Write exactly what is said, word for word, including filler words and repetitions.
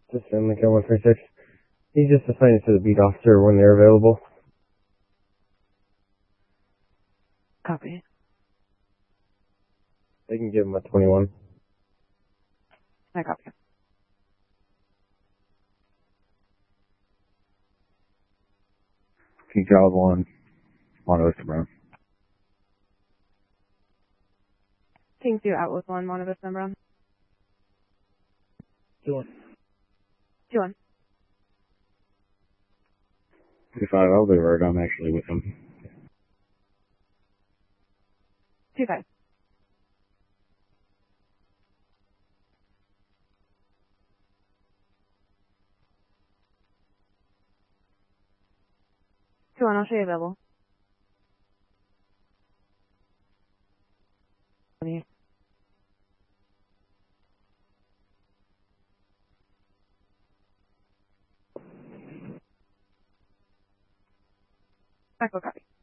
Just in like one three six. He's just assigned to the beat officer when they're available. Copy. They can give him a twenty-one. I copy. King Charles one, Monte Vista Brown. King two out with one, Monte Vista Brown. Two one. Two one. Two five, I'll be right. I'm actually with him. Two five. Two one, I'll show you available. Echo copy.